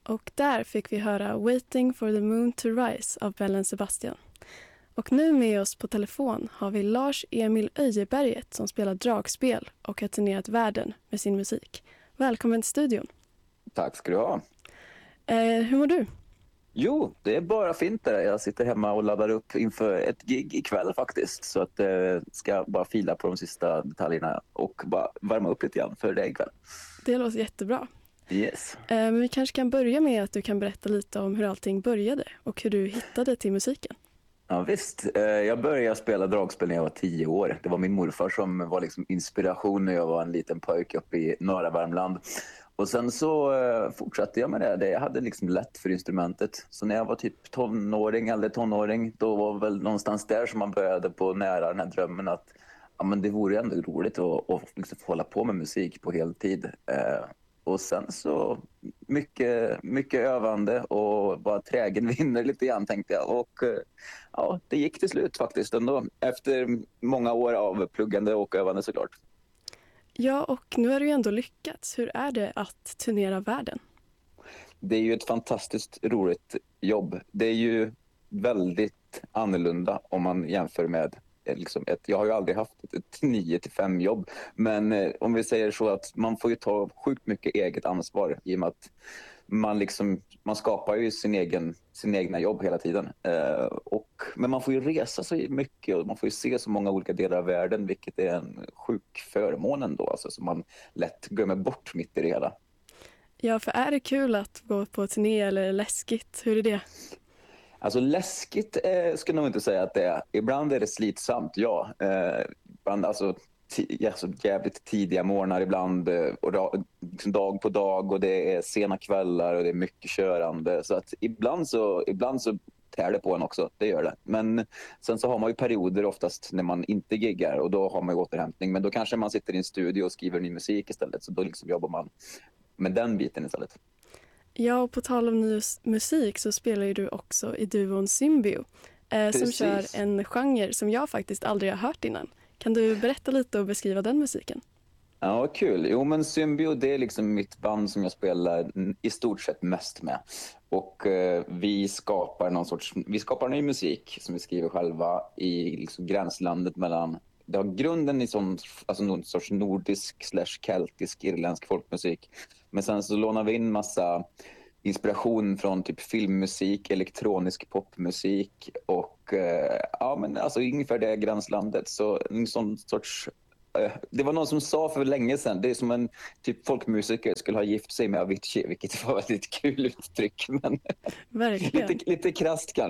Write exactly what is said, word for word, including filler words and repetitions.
Och där fick vi höra Waiting for the Moon to Rise av Bellen Sebastian. Och nu med oss på telefon har vi Lars Emil Öjeberget som spelar dragspel och har turnerat världen med sin musik. Välkommen till studion. Tack ska du ha. Eh, hur mår du? Jo, det är bara fint där. Jag sitter hemma och laddar upp inför ett gig ikväll faktiskt. Så att eh, ska bara fila på de sista detaljerna och bara värma upp lite grann för det ikväll. Det låter jättebra. Yes. Eh, men vi kanske kan börja med att du kan berätta lite om hur allting började och hur du hittade till musiken. Ja visst, eh, jag började spela dragspel när jag var tio år. Det var min morfar som var liksom inspiration när jag var en liten pojke uppe i norra Värmland. Och sen så eh, fortsatte jag med det. det. Jag hade liksom lätt för instrumentet. Så när jag var typ tonåring eller tonåring, då var väl någonstans där som man började på nära den här drömmen att ja, men det vore ändå roligt att, att liksom få hålla på med musik på heltid. Eh, och sen så mycket, mycket övande och bara trägen vinner lite grann tänkte jag. Och eh, ja, det gick till slut faktiskt ändå. Efter många år av pluggande och övande såklart. Ja, och nu har du ju ändå lyckats. Hur är det att turnera världen? Det är ju ett fantastiskt roligt jobb. Det är ju väldigt annorlunda om man jämför med liksom ett, jag har ju aldrig haft ett, ett nio till fem jobb, men eh, om vi säger så att man får ju ta sjukt mycket eget ansvar i och med att man liksom, man skapar ju sin egen, sin egna jobb hela tiden. Eh, och, men man får ju resa så mycket och man får ju se så många olika delar av världen, vilket är en sjuk förmån ändå, alltså, som man lätt glömmer bort mitt i det hela. Ja, för är det kul att gå på turné eller läskigt? Hur är det? Alltså läskigt eh, ska jag nog inte säga att det är. Ibland är det slitsamt, ja. Eh, ibland alltså, t- alltså jävligt tidiga morgnar ibland eh, och da- liksom dag på dag och det är sena kvällar och det är mycket körande. Så att ibland så, ibland så tär det på en också, det gör det. Men sen så har man ju perioder oftast när man inte giggar och då har man ju återhämtning. Men då kanske man sitter i en studio och skriver ny musik istället, så då liksom jobbar man med den biten istället. Ja, och på tal om ny musik så spelar ju du också i duon Symbio eh, som kör en genre som jag faktiskt aldrig har hört innan. Kan du berätta lite och beskriva den musiken? Ja, kul. Jo, men Symbio, det är liksom mitt band som jag spelar i stort sett mest med. Och eh, vi skapar någon sorts, vi skapar ny musik som vi skriver själva i liksom gränslandet mellan, det har grunden i sån, alltså någon sorts nordisk slash keltisk irländsk folkmusik. Men sen så lånar vi in massa inspiration från typ filmmusik, elektronisk popmusik och eh, ja, men alltså ungefär det gränslandet. Så en sån sorts, eh, det var någon som sa för länge sedan, det är som en typ folkmusiker skulle ha gift sig med Avicii, vilket var ett väldigt kul uttryck, men Verkligen. lite, lite krasst kanske.